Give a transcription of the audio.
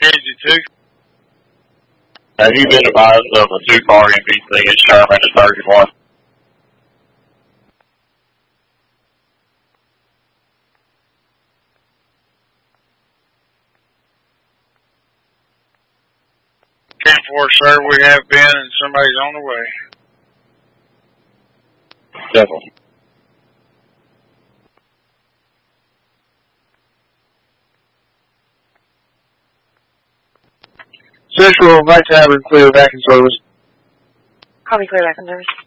Easy 2. Have you been advised of a 2-car NBC at Sherman at 31? For sir, we have been, and somebody's on the way. Definitely. Central, Night Tavern, clear back in service. Copy, clear back in service.